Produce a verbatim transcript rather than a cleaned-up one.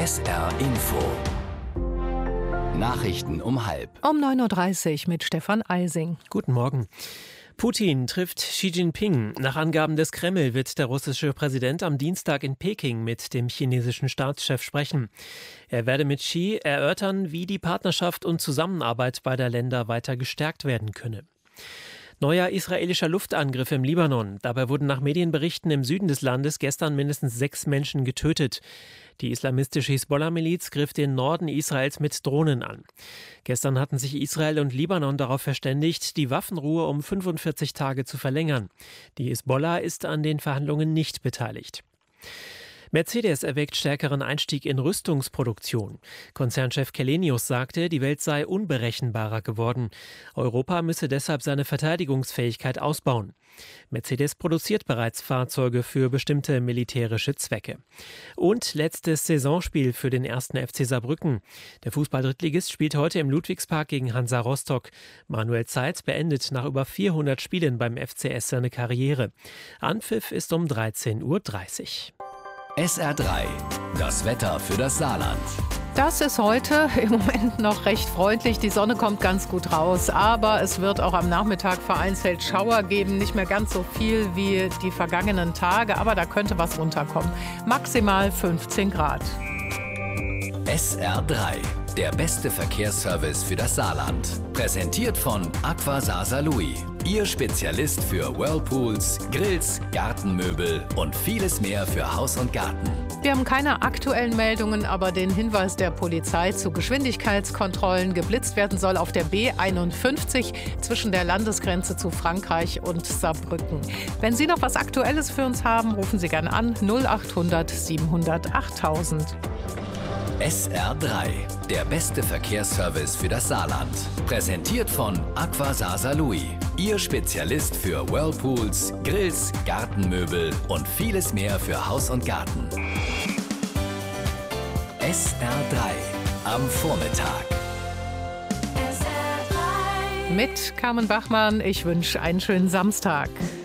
S R Info. Nachrichten um halb. Um neun Uhr dreißig mit Stefan Eising. Guten Morgen. Putin trifft Xi Jinping. Nach Angaben des Kreml wird der russische Präsident am Dienstag in Peking mit dem chinesischen Staatschef sprechen. Er werde mit Xi erörtern, wie die Partnerschaft und Zusammenarbeit beider Länder weiter gestärkt werden könne. Neuer israelischer Luftangriff im Libanon. Dabei wurden nach Medienberichten im Süden des Landes gestern mindestens sechs Menschen getötet. Die islamistische Hisbollah-Miliz griff den Norden Israels mit Drohnen an. Gestern hatten sich Israel und Libanon darauf verständigt, die Waffenruhe um fünfundvierzig Tage zu verlängern. Die Hisbollah ist an den Verhandlungen nicht beteiligt. Mercedes erwägt stärkeren Einstieg in Rüstungsproduktion. Konzernchef Källenius sagte, die Welt sei unberechenbarer geworden. Europa müsse deshalb seine Verteidigungsfähigkeit ausbauen. Mercedes produziert bereits Fahrzeuge für bestimmte militärische Zwecke. Und letztes Saisonspiel für den ersten F C Saarbrücken. Der Fußball-Drittligist spielt heute im Ludwigspark gegen Hansa Rostock. Manuel Zeitz beendet nach über vierhundert Spielen beim F C S seine Karriere. Anpfiff ist um dreizehn Uhr dreißig. S R drei, das Wetter für das Saarland. Das ist heute im Moment noch recht freundlich. Die Sonne kommt ganz gut raus, aber es wird auch am Nachmittag vereinzelt Schauer geben. Nicht mehr ganz so viel wie die vergangenen Tage, aber da könnte was runterkommen. Maximal fünfzehn Grad. S R drei, der beste Verkehrsservice für das Saarland. Präsentiert von Aqua Saar-Saarlouis. Ihr Spezialist für Whirlpools, Grills, Gartenmöbel und vieles mehr für Haus und Garten. Wir haben keine aktuellen Meldungen, aber den Hinweis der Polizei zu Geschwindigkeitskontrollen. Geblitzt werden soll auf der B einundfünfzig zwischen der Landesgrenze zu Frankreich und Saarbrücken. Wenn Sie noch was Aktuelles für uns haben, rufen Sie gerne an null achthundert siebenhundert achttausend. S R drei, der beste Verkehrsservice für das Saarland. Präsentiert von Aqua Saar-Saarlouis. Ihr Spezialist für Whirlpools, Grills, Gartenmöbel und vieles mehr für Haus und Garten. S R drei am Vormittag. Mit Carmen Bachmann, ich wünsche einen schönen Samstag.